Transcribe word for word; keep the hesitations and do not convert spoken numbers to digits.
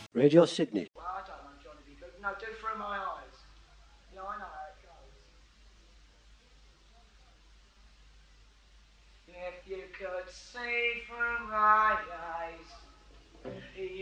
Radio Sydney. Well, I don't know, Johnny B. Good. No, do Through My Eyes. Yeah, I know how it goes. If you could see through my eyes.